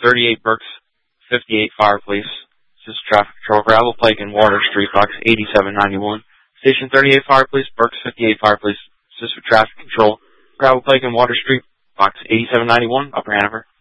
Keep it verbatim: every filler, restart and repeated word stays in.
thirty-eight Berks, fifty-eight Fire Police. Assist with traffic control, Gravel Pike and Water Street, box eighty-seven ninety-one. Station thirty-eight Fire Police, Berks, fifty-eight Fire Police. Assist with traffic control, Gravel Pike and Water Street, box eighty-seven ninety-one, Upper Hanover.